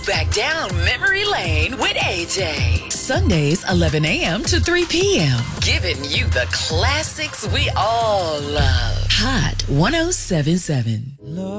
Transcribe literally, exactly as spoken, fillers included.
back down memory lane with A J. Sundays, eleven a.m. to three p.m. Giving you the classics we all love. Hot one oh seven point seven.